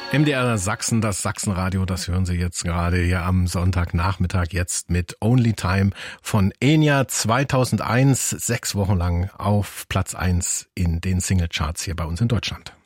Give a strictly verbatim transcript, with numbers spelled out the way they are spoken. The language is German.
M D R Sachsen, das Sachsenradio, das hören Sie jetzt gerade hier am Sonntagnachmittag jetzt mit Only Time von Enya zweitausendeins, sechs Wochen lang auf Platz eins in den Singlecharts hier bei uns in Deutschland.